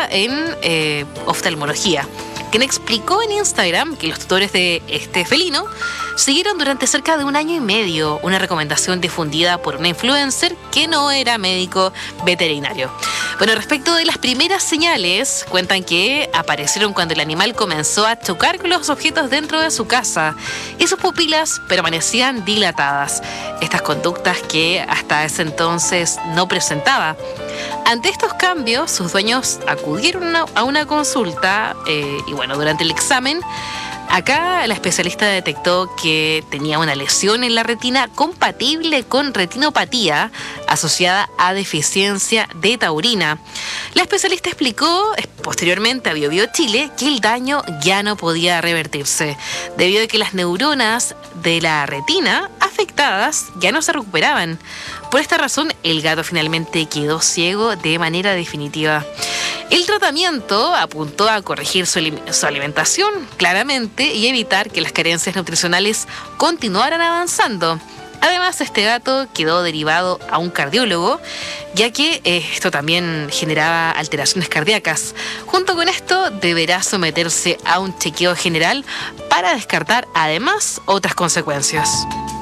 en oftalmología, quien explicó en Instagram que los tutores de este felino siguieron durante cerca de 1 año y medio una recomendación difundida por una influencer que no era médico veterinario. Bueno, respecto de las primeras señales, cuentan que aparecieron cuando el animal comenzó a chocar con los objetos dentro de su casa y sus pupilas permanecían dilatadas. Estas conductas que hasta ese entonces no presentaba. Ante estos cambios, sus dueños acudieron a una consulta y bueno, durante el examen, acá la especialista detectó que tenía una lesión en la retina compatible con retinopatía asociada a deficiencia de taurina. La especialista explicó posteriormente a BioBio Chile que el daño ya no podía revertirse, debido a que las neuronas de la retina afectadas ya no se recuperaban. Por esta razón, el gato finalmente quedó ciego de manera definitiva. El tratamiento apuntó a corregir su alimentación, claramente, y evitar que las carencias nutricionales continuaran avanzando. Además, este gato quedó derivado a un cardiólogo, ya que esto también generaba alteraciones cardíacas. Junto con esto, deberá someterse a un chequeo general para descartar, además, otras consecuencias.